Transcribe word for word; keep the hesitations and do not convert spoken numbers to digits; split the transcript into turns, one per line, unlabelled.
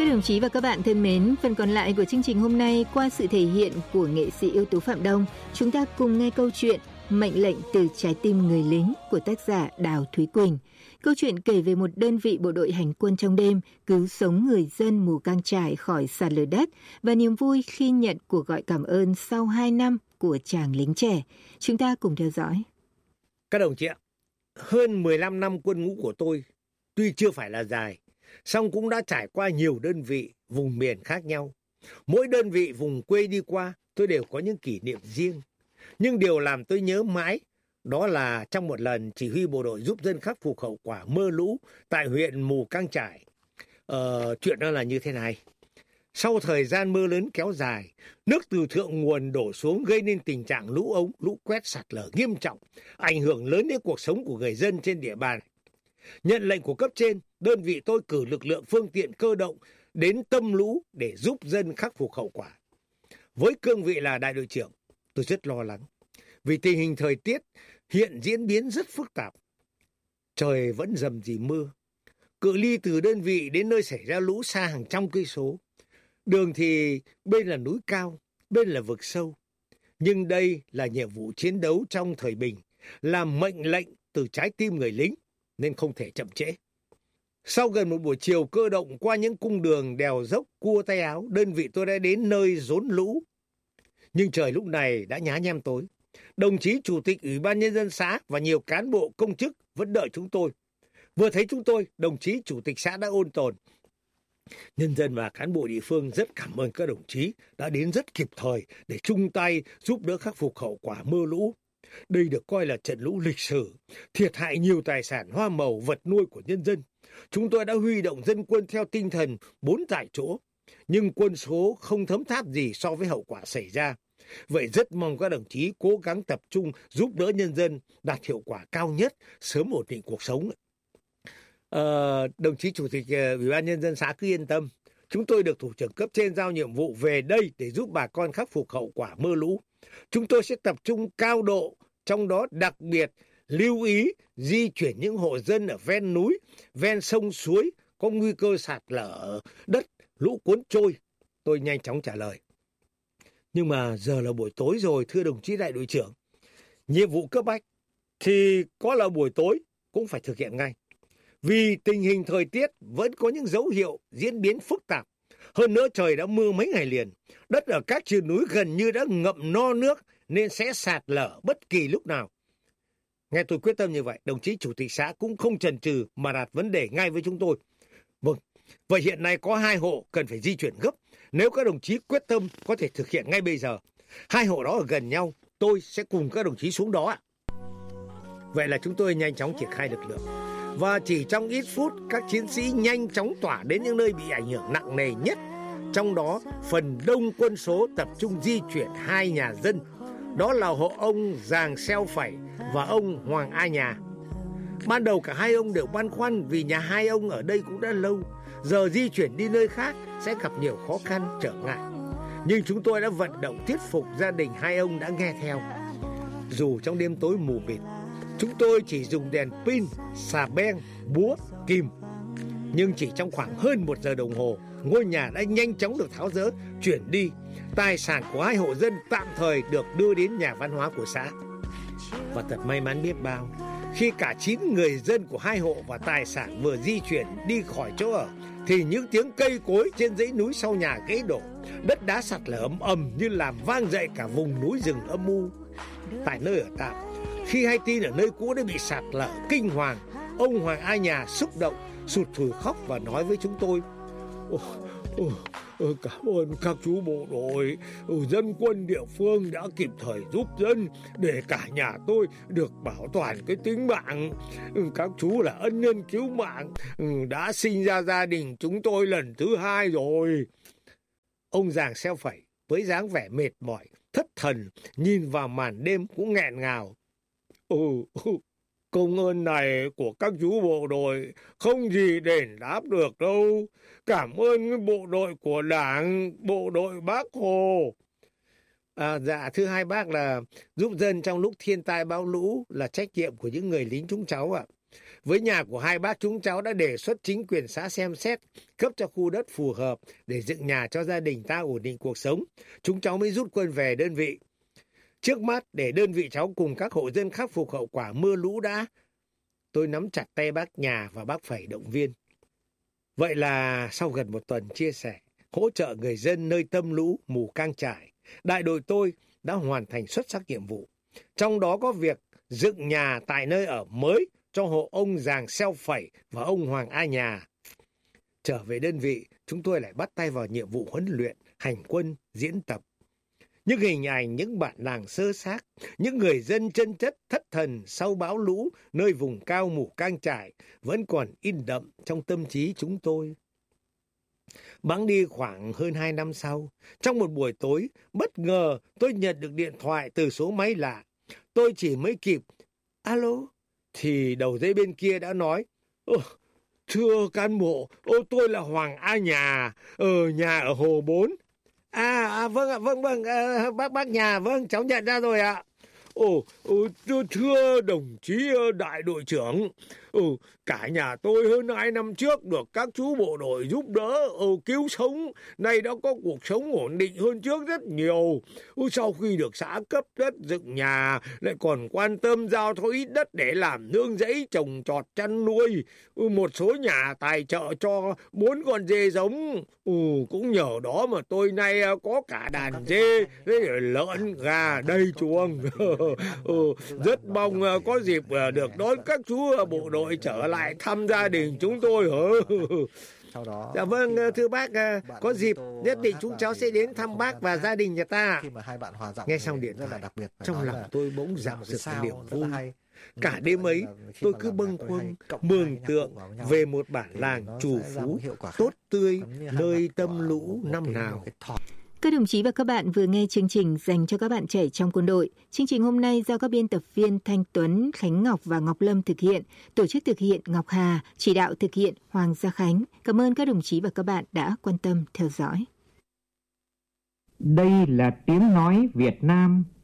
đồng chí và các bạn thân mến, phần còn lại của chương trình hôm nay qua sự thể hiện của nghệ sĩ ưu tú Phạm Đông, chúng ta cùng nghe câu chuyện Mệnh lệnh từ trái tim người lính của tác giả Đào Thúy Quỳnh. Câu chuyện kể về một đơn vị bộ đội hành quân trong đêm cứu sống người dân Mù Cang Chải khỏi sạt lở đất và niềm vui khi nhận cuộc gọi cảm ơn sau hai năm của chàng lính trẻ. Chúng ta cùng theo dõi.
Các đồng chí ạ, hơn mười lăm năm quân ngũ của tôi tuy chưa phải là dài, song cũng đã trải qua nhiều đơn vị, vùng miền khác nhau. Mỗi đơn vị vùng quê đi qua, tôi đều có những kỷ niệm riêng. Nhưng điều làm tôi nhớ mãi, đó là trong một lần chỉ huy bộ đội giúp dân khắc phục hậu quả mưa lũ tại huyện Mù Cang Chải. Ờ, chuyện đó là như thế này. Sau thời gian mưa lớn kéo dài, nước từ thượng nguồn đổ xuống gây nên tình trạng lũ ống, lũ quét sạt lở nghiêm trọng, ảnh hưởng lớn đến cuộc sống của người dân trên địa bàn. Nhận lệnh của cấp trên, đơn vị tôi cử lực lượng phương tiện cơ động đến tâm lũ để giúp dân khắc phục hậu quả. Với cương vị là đại đội trưởng, tôi rất lo lắng, vì tình hình thời tiết hiện diễn biến rất phức tạp. Trời vẫn rầm rì mưa, cự ly từ đơn vị đến nơi xảy ra lũ xa hàng trăm cây số. Đường thì bên là núi cao, bên là vực sâu. Nhưng đây là nhiệm vụ chiến đấu trong thời bình, là mệnh lệnh từ trái tim người lính, nên không thể chậm trễ. Sau gần một buổi chiều cơ động qua những cung đường đèo dốc cua tay áo, đơn vị tôi đã đến nơi rốn lũ. Nhưng trời lúc này đã nhá nhem tối. Đồng chí Chủ tịch Ủy ban Nhân dân xã và nhiều cán bộ công chức vẫn đợi chúng tôi. Vừa thấy chúng tôi, đồng chí Chủ tịch xã đã ôn tồn: nhân dân và cán bộ địa phương rất cảm ơn các đồng chí đã đến rất kịp thời để chung tay giúp đỡ khắc phục hậu quả mưa lũ. Đây được coi là trận lũ lịch sử, thiệt hại nhiều tài sản hoa màu, vật nuôi của nhân dân. Chúng tôi đã huy động dân quân theo tinh thần bốn tại chỗ, nhưng quân số không thấm tháp gì so với hậu quả xảy ra. Vậy rất mong các đồng chí cố gắng tập trung giúp đỡ nhân dân đạt hiệu quả cao nhất, sớm ổn định cuộc sống. Ờ, đồng chí Chủ tịch Ủy ban Nhân dân xã cứ yên tâm, chúng tôi được thủ trưởng cấp trên giao nhiệm vụ về đây để giúp bà con khắc phục hậu quả mưa lũ. Chúng tôi sẽ tập trung cao độ, trong đó đặc biệt lưu ý di chuyển những hộ dân ở ven núi, ven sông suối có nguy cơ sạt lở đất, lũ cuốn trôi. Tôi nhanh chóng trả lời: nhưng mà giờ là buổi tối rồi thưa đồng chí đại đội trưởng. Nhiệm vụ cấp bách thì có là buổi tối cũng phải thực hiện ngay. Vì tình hình thời tiết vẫn có những dấu hiệu diễn biến phức tạp. Hơn nữa trời đã mưa mấy ngày liền. Đất ở các triền núi gần như đã ngậm no nước nên sẽ sạt lở bất kỳ lúc nào. Nghe tôi quyết tâm như vậy, đồng chí Chủ tịch xã cũng không chần chừ mà đặt vấn đề ngay với chúng tôi. Vâng, vậy hiện nay có hai hộ cần phải di chuyển gấp. Nếu các đồng chí quyết tâm có thể thực hiện ngay bây giờ. Hai hộ đó ở gần nhau, tôi sẽ cùng các đồng chí xuống đó ạ. Vậy là chúng tôi nhanh chóng triển khai lực lượng. Và chỉ trong ít phút, các chiến sĩ nhanh chóng tỏa đến những nơi bị ảnh hưởng nặng nề nhất. Trong đó, phần đông quân số tập trung di chuyển hai nhà dân. Đó là hộ ông Giàng Xeo Phẩy và ông Hoàng A Nhà. Ban đầu cả hai ông đều băn khoăn vì nhà hai ông ở đây cũng đã lâu. Giờ di chuyển đi nơi khác sẽ gặp nhiều khó khăn, trở ngại. Nhưng chúng tôi đã vận động thuyết phục gia đình hai ông đã nghe theo. Dù trong đêm tối mù mịt, chúng tôi chỉ dùng đèn pin, xà beng, búa, kìm. Nhưng chỉ trong khoảng hơn một giờ đồng hồ, ngôi nhà đã nhanh chóng được tháo dỡ, chuyển đi. Tài sản của hai hộ dân tạm thời được đưa đến nhà văn hóa của xã. Và thật may mắn biết bao, khi cả chín người dân của hai hộ và tài sản vừa di chuyển đi khỏi chỗ ở, thì những tiếng cây cối trên dãy núi sau nhà gãy đổ, đất đá sạt lở ầm ầm như làm vang dậy cả vùng núi rừng âm u. Tại nơi ở tạm, khi hay tin ở nơi cũ đã bị sạt lở kinh hoàng, ông Hoàng A Nhà xúc động, sụt sùi khóc và nói với chúng tôi: Ồ, ồ, cảm ơn các chú bộ đội, dân quân địa phương đã kịp thời giúp dân để cả nhà tôi được bảo toàn cái tính mạng. Các chú là ân nhân cứu mạng, đã sinh ra gia đình chúng tôi lần thứ hai rồi. Ông Giàng Xeo Phẩy với dáng vẻ mệt mỏi, thất thần nhìn vào màn đêm cũng nghẹn ngào: Ừ, công ơn này của các chú bộ đội không gì đền đáp được đâu. Cảm ơn bộ đội của Đảng, bộ đội Bác Hồ. À, dạ thưa hai bác, là giúp dân trong lúc thiên tai bão lũ là trách nhiệm của những người lính chúng cháu ạ. với nhà của hai bác chúng cháu đã đề xuất chính quyền xã xem xét cấp cho khu đất phù hợp để dựng nhà cho gia đình ta ổn định cuộc sống. Chúng cháu mới rút quân về đơn vị. Trước mắt để đơn vị cháu cùng các hộ dân khắc phục hậu quả mưa lũ đã. Tôi nắm chặt tay bác Nhà và bác Phẩy động viên. Vậy là sau gần một tuần chia sẻ, hỗ trợ người dân nơi tâm lũ Mù Cang Chải, đại đội tôi đã hoàn thành xuất sắc nhiệm vụ. Trong đó có việc dựng nhà tại nơi ở mới cho hộ ông Giàng Xeo Phẩy và ông Hoàng A Nhà. Trở về đơn vị, chúng tôi lại bắt tay vào nhiệm vụ huấn luyện, hành quân, diễn tập. Những hình ảnh, những bản làng sơ xác, những người dân chân chất thất thần sau bão lũ nơi vùng cao Mù Cang Chải vẫn còn in đậm trong tâm trí chúng tôi. Bẵng đi khoảng hơn hai năm sau, trong một buổi tối, bất ngờ tôi nhận được điện thoại từ số máy lạ. Tôi chỉ mới kịp alo, thì đầu dây bên kia đã nói: Ồ, thưa cán bộ, ô tôi là Hoàng A Nhà, ở nhà ở Hồ bốn. À, à vâng ạ, vâng vâng, à, bác bác Nhà, vâng, cháu nhận ra rồi ạ. Ồ, ồ thưa, thưa đồng chí đại đội trưởng, ừ, cả nhà tôi hơn hai năm trước được các chú bộ đội giúp đỡ, ừ, cứu sống, nay đã có cuộc sống ổn định hơn trước rất nhiều. Ừ, sau khi được xã cấp đất dựng nhà, lại còn quan tâm giao cho ít đất để làm nương rẫy trồng trọt chăn nuôi. Ừ, một số nhà tài trợ cho bốn con dê giống. Ừ, cũng nhờ đó mà tôi nay có cả đàn dê, lợn, gà đầy chuồng. Ừ, rất mong có dịp được đón các chú bộ đội trở lại thăm gia đình chúng tôi hả? Sau đó, dạ vâng, thưa bác, có dịp nhất định chúng cháu sẽ đến thăm bác và gia đình nhà ta. Nghe xong điện thoại, trong lòng tôi bỗng dạo dực niềm vui. Cả đêm ấy, tôi cứ bâng khuâng, mường tượng về một bản làng trù phú, tốt tươi, nơi tâm lũ năm nào.
Các đồng chí và các bạn vừa nghe chương trình dành cho các bạn trẻ trong quân đội. Chương trình hôm nay do các biên tập viên Thanh Tuấn, Khánh Ngọc và Ngọc Lâm thực hiện, tổ chức thực hiện Ngọc Hà, chỉ đạo thực hiện Hoàng Gia Khánh. Cảm ơn các đồng chí và các bạn đã quan tâm theo dõi.
Đây là tiếng nói Việt Nam